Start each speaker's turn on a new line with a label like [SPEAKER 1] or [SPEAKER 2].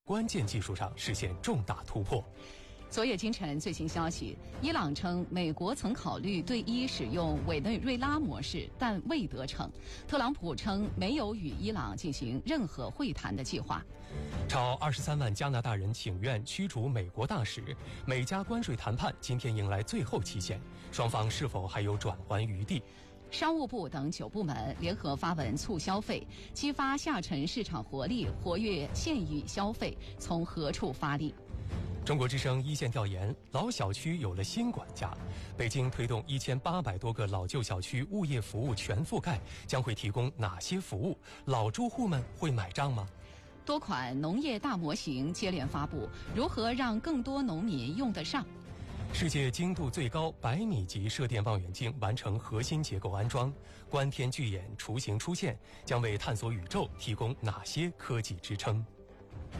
[SPEAKER 1] 关键技术上实现重大突破。
[SPEAKER 2] 昨夜今晨最新消息，伊朗称美国曾考虑对伊使用委内瑞拉模式，但未得逞。特朗普称没有与伊朗进行任何会谈的计划。
[SPEAKER 1] 超23万加拿大人请愿驱逐美国大使，美加关税谈判今天迎来最后期限，双方是否还有转圜余地？
[SPEAKER 2] 商务部等9部门联合发文促消费，激发下沉市场活力，活跃县域消费，从何处发力？
[SPEAKER 1] 中国之声一线调研，老小区有了新管家。北京推动1800多个老旧小区物业服务全覆盖，将会提供哪些服务？老住户们会买账吗？
[SPEAKER 2] 多款农业大模型接连发布，如何让更多农民用得上？
[SPEAKER 1] 世界精度最高100米级射电望远镜完成核心结构安装，观天巨眼雏形出现，将为探索宇宙提供哪些科技支撑？